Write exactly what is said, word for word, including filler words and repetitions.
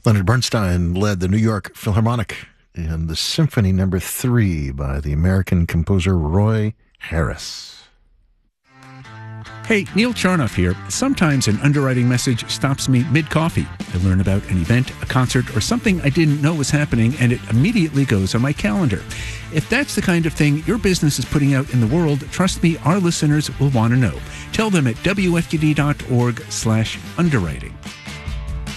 Leonard Bernstein led the New York Philharmonic in the Symphony Number Three by the American composer Roy Harris. Hey, Neil Charnoff here. Sometimes an underwriting message stops me mid-coffee. I learn about an event, a concert, or something I didn't know was happening, and it immediately goes on my calendar. If that's the kind of thing your business is putting out in the world, trust me, our listeners will want to know. Tell them at W F T D dot org slash underwriting.